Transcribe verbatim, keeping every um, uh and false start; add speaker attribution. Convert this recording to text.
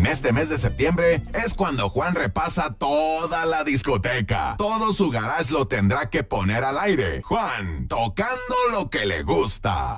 Speaker 1: En este mes de septiembre es cuando Juan repasa toda la discoteca. Todo su garage lo tendrá que poner al aire. Juan, tocando lo que le gusta.